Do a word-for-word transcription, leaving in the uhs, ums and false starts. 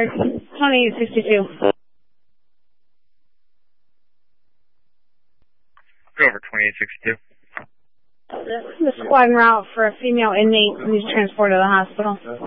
Center, twenty-eight sixty-two. Go over twenty-eight sixty-two. The squad en route for a female inmate who's transported to the hospital.